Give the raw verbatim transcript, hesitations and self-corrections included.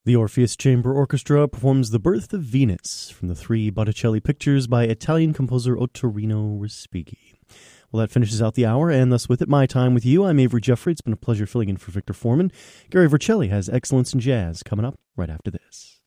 The Orpheus Chamber Orchestra performs The Birth of Venus from the three Botticelli pictures by Italian composer Ottorino Respighi. Well, that finishes out the hour, and thus with it, my time with you. I'm Avery Jeffrey. It's been a pleasure filling in for Victor Foreman. Gary Vercelli has Excellence in Jazz coming up right after this.